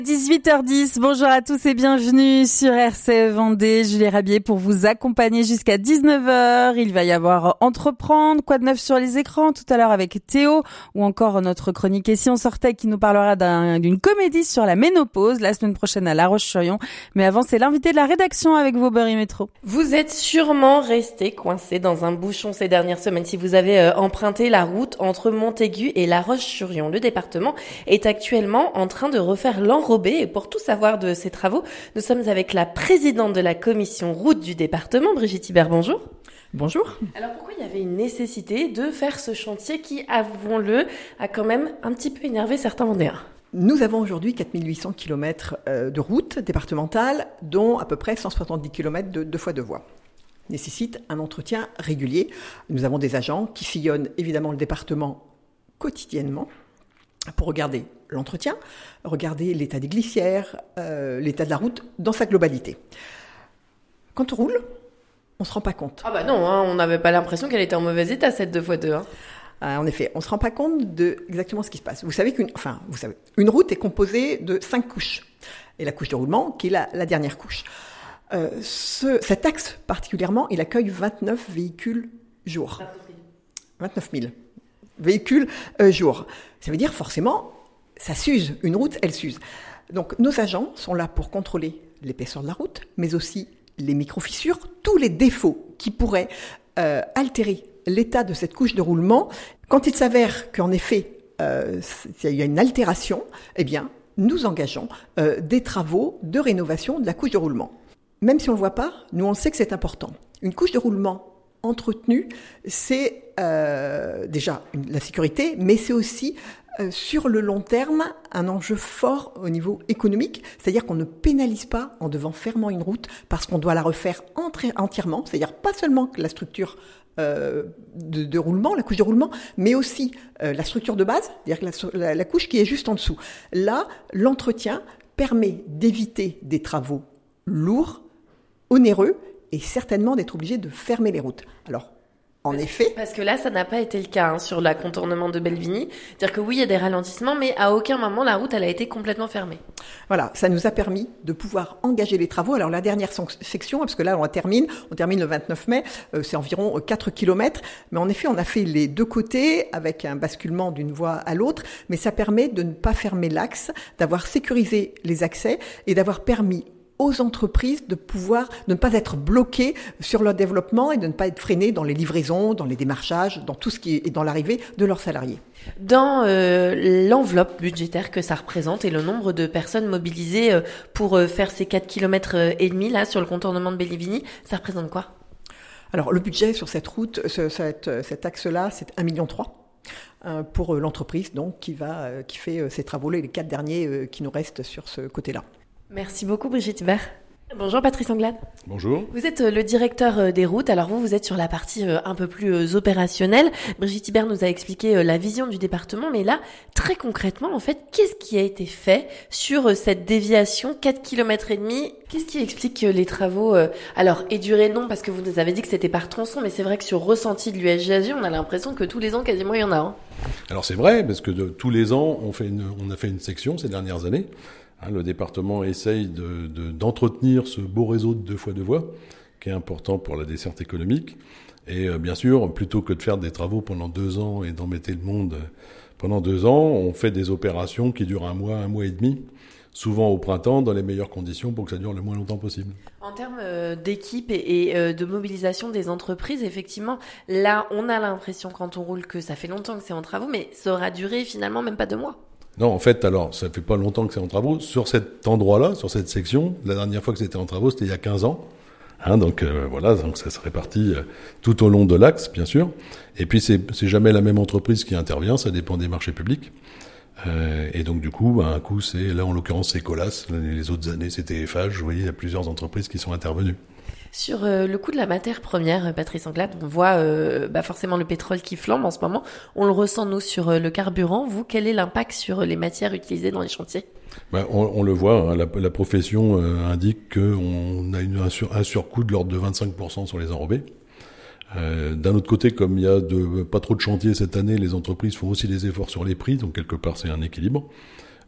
18h10, bonjour à tous et bienvenue sur RCF Vendée. Julie Rabier pour vous accompagner jusqu'à 19h. Il va y avoir Entreprendre, quoi de neuf sur les écrans tout à l'heure avec Théo, ou encore notre chronique Et si on sortait qui nous parlera d'une comédie sur la ménopause la semaine prochaine à La Roche-sur-Yon. Mais avant, c'est l'invité de la rédaction avec vos Burry Métro. Vous êtes sûrement resté coincé dans un bouchon ces dernières semaines si vous avez emprunté la route entre Montaigu et La Roche-sur-Yon. Le département est actuellement en train de refaire l'enrobé. Et pour tout savoir de ces travaux, nous sommes avec la présidente de la commission route du département, Brigitte Hibert. Bonjour. Bonjour. Alors pourquoi il y avait une nécessité de faire ce chantier qui, avouons-le, a quand même un petit peu énervé certains Vendéens? Nous avons aujourd'hui 4800 km de route départementale, dont à peu près 170 km de 2x2 voies. Nécessite un entretien régulier. Nous avons des agents qui sillonnent évidemment le département quotidiennement pour regarder l'entretien, regarder l'état des glissières, l'état de la route dans sa globalité. Quand on roule, on ne se rend pas compte. Ah bah non, on n'avait pas l'impression qu'elle était en mauvais état cette 2x2. En effet, on ne se rend pas compte de exactement ce qui se passe. Vous savez une route est composée de 5 couches. Et la couche de roulement qui est la dernière couche. Cet axe particulièrement, il accueille 29 véhicules jour. 29 000 véhicules jour. Ça veut dire forcément, ça s'use. Une route, elle s'use. Donc nos agents sont là pour contrôler l'épaisseur de la route, mais aussi les micro-fissures, tous les défauts qui pourraient altérer l'état de cette couche de roulement. Quand il s'avère qu'en effet, il y a une altération, eh bien, nous engageons des travaux de rénovation de la couche de roulement. Même si on ne le voit pas, nous on sait que c'est important. Une couche de roulement entretenue, c'est déjà la sécurité, mais c'est aussi sur le long terme un enjeu fort au niveau économique, c'est-à-dire qu'on ne pénalise pas en devant faire une route parce qu'on doit la refaire entièrement, c'est-à-dire pas seulement que la structure de roulement, la couche de roulement, mais aussi la structure de base, c'est-à-dire la couche qui est juste en dessous. Là, l'entretien permet d'éviter des travaux lourds, onéreux, et certainement d'être obligé de fermer les routes. Alors, en effet... Parce que là, ça n'a pas été le cas sur la contournement de Bellevigny. C'est-à-dire que oui, il y a des ralentissements, mais à aucun moment, la route, elle a été complètement fermée. Voilà, ça nous a permis de pouvoir engager les travaux. Alors, la dernière section, parce que là, on termine le 29 mai, c'est environ 4 km. Mais en effet, on a fait les deux côtés avec un basculement d'une voie à l'autre. Mais ça permet de ne pas fermer l'axe, d'avoir sécurisé les accès et d'avoir permis aux entreprises de ne pas être bloquées sur leur développement et de ne pas être freinées dans les livraisons, dans les démarchages, dans tout ce qui est dans l'arrivée de leurs salariés. Dans l'enveloppe budgétaire que ça représente et le nombre de personnes mobilisées pour faire ces 4 km et demi là sur le contournement de Bellevigny, ça représente quoi? Alors le budget sur cette route, cet axe-là, c'est 1,3 million pour l'entreprise donc qui fait ces travaux-là, les 4 derniers qui nous restent sur ce côté-là. Merci beaucoup Brigitte Hibert. Bonjour Patrice Anglade. Bonjour. Vous êtes le directeur des routes, alors vous êtes sur la partie un peu plus opérationnelle. Brigitte Hibert nous a expliqué la vision du département, mais là, très concrètement, en fait, qu'est-ce qui a été fait sur cette déviation 4 km et demi? Qu'est-ce qui explique que les travaux, alors, aient duré non, parce que vous nous avez dit que c'était par tronçon, mais c'est vrai que sur ressenti de l'USGAG, on a l'impression que tous les ans, quasiment, il y en a. Alors c'est vrai, parce que tous les ans, on a fait une section ces dernières années. Le département essaye d'entretenir ce beau réseau de 2x2 voies, qui est important pour la desserte économique. Et bien sûr, plutôt que de faire des travaux pendant 2 ans et d'embêter le monde pendant 2 ans, on fait des opérations qui durent 1 mois et demi, souvent au printemps, dans les meilleures conditions pour que ça dure le moins longtemps possible. En termes d'équipe et de mobilisation des entreprises, effectivement, là, on a l'impression quand on roule que ça fait longtemps que c'est en travaux, mais ça aura duré finalement même pas 2 mois. Non, en fait, alors, ça fait pas longtemps que c'est en travaux. Sur cet endroit-là, sur cette section, la dernière fois que c'était en travaux, c'était il y a 15 ans. Donc voilà, donc ça se répartit tout au long de l'axe, bien sûr. Et puis c'est jamais la même entreprise qui intervient, ça dépend des marchés publics. Et donc du coup, un coup c'est, là en l'occurrence c'est Colas, les autres années c'était FH, vous voyez, il y a plusieurs entreprises qui sont intervenues. Sur le coût de la matière première, Patrice Anglade, on voit forcément le pétrole qui flambe en ce moment. On le ressent, nous, sur le carburant. Vous, quel est l'impact sur les matières utilisées dans les chantiers? On le voit, la profession indique qu'on a un surcoût de l'ordre de 25% sur les enrobés. D'un autre côté, comme il y a pas trop de chantiers cette année, les entreprises font aussi des efforts sur les prix, donc quelque part c'est un équilibre.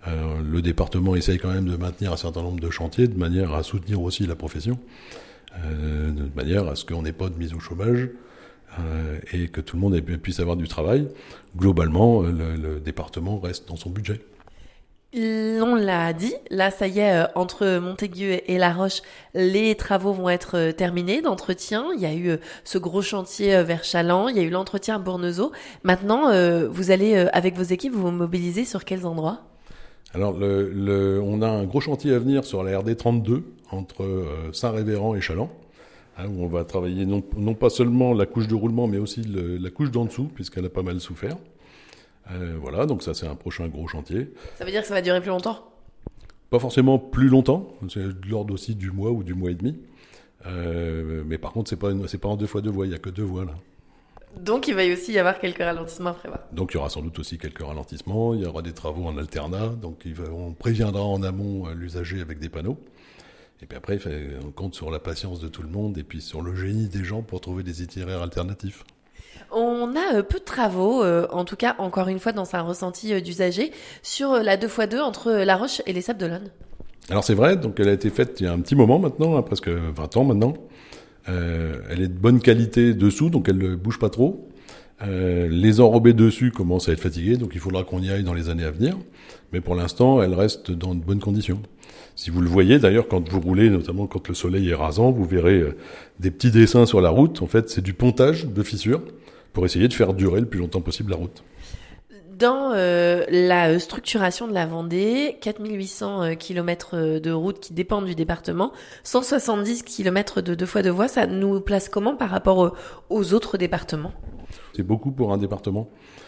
Le département essaye quand même de maintenir un certain nombre de chantiers de manière à soutenir aussi la profession, de manière à ce qu'on n'ait pas de mise au chômage et que tout le monde puisse avoir du travail. Globalement, le département reste dans son budget. On l'a dit, là ça y est, entre Montaigu et La Roche, les travaux vont être terminés d'entretien. Il y a eu ce gros chantier vers Chaland, il y a eu l'entretien à Bournezeau. Maintenant, vous allez, avec vos équipes, vous mobiliser sur quels endroits ? Alors, on a un gros chantier à venir sur la RD 32, entre Saint-Révérend et Chaland, où on va travailler non pas seulement la couche de roulement, mais aussi la couche d'en dessous, puisqu'elle a pas mal souffert. Voilà, donc ça c'est un prochain gros chantier. Ça veut dire que ça va durer plus longtemps ? Pas forcément plus longtemps, c'est de l'ordre aussi du mois ou du mois et demi. Mais par contre, c'est pas en 2 fois 2 voies, il n'y a que 2 voies là. Donc il va aussi y avoir quelques ralentissements à prévoir. Donc il y aura sans doute aussi quelques ralentissements, il y aura des travaux en alternat, donc on préviendra en amont l'usager avec des panneaux. Et puis après, on compte sur la patience de tout le monde et puis sur le génie des gens pour trouver des itinéraires alternatifs. On a peu de travaux, en tout cas, encore une fois, dans un ressenti d'usager, sur la 2x2 entre La Roche et les Sables d'Olonne. Alors c'est vrai, donc elle a été faite il y a un petit moment maintenant, presque 20 ans maintenant. Elle est de bonne qualité dessous, donc elle ne bouge pas trop. Les enrobés dessus commencent à être fatigués, donc il faudra qu'on y aille dans les années à venir. Mais pour l'instant, elle reste dans de bonnes conditions. Si vous le voyez, d'ailleurs, quand vous roulez, notamment quand le soleil est rasant, vous verrez des petits dessins sur la route. En fait, c'est du pontage de fissures pour essayer de faire durer le plus longtemps possible la route. Dans la structuration de la Vendée, 4800 km de route qui dépendent du département, 170 km de 2x2 voies, ça nous place comment par rapport aux autres départements ? C'est beaucoup pour un département.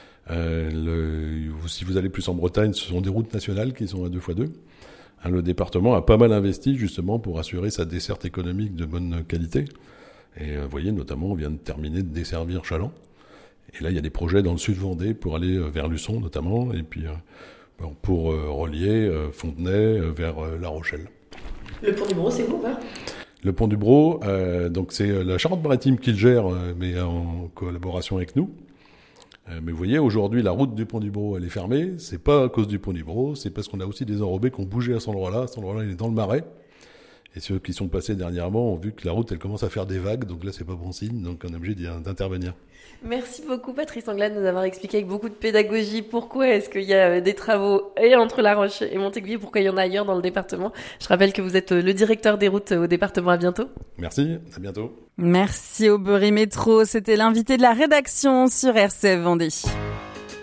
Si vous allez plus en Bretagne, ce sont des routes nationales qui sont à 2x2. Le département a pas mal investi justement pour assurer sa desserte économique de bonne qualité. Et vous voyez, notamment, on vient de terminer de desservir Chaland. Et là, il y a des projets dans le sud Vendée pour aller vers Luçon notamment, et puis pour relier Fontenay vers La Rochelle. Le pont du Brau, c'est vous, pas ? Le pont du Brau, donc c'est la Charente-Maritime qui le gère, mais en collaboration avec nous. Mais vous voyez, aujourd'hui, la route du pont du Brau, elle est fermée. C'est pas à cause du pont du Brau, c'est parce qu'on a aussi des enrobés qui ont bougé à cet endroit-là. Cet endroit-là, il est dans le Marais. Et ceux qui sont passés dernièrement ont vu que la route, elle commence à faire des vagues. Donc là, c'est pas bon signe. Donc on est obligé d'intervenir. Merci beaucoup, Patrice Anglade, de nous avoir expliqué avec beaucoup de pédagogie pourquoi est-ce qu'il y a des travaux et entre La Roche et Montaigu, pourquoi il y en a ailleurs dans le département. Je rappelle que vous êtes le directeur des routes au département. À bientôt. Merci, à bientôt. Merci Aubery Métro, c'était l'invité de la rédaction sur RCF Vendée.